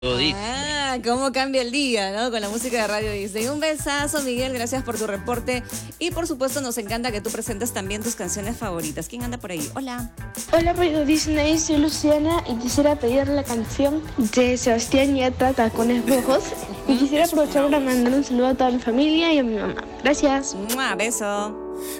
Disney. Cómo cambia el día, ¿no? Con la música de Radio Disney. Un besazo, Miguel, gracias por tu reporte. Y por supuesto nos encanta que tú presentes también tus canciones favoritas. ¿Quién anda por ahí? Hola. Hola Radio Disney, soy Luciana y quisiera pedir la canción de Sebastián Yatra, Tacones Rojos. Y quisiera aprovechar para mandar un saludo a toda mi familia y a mi mamá. Gracias. Beso.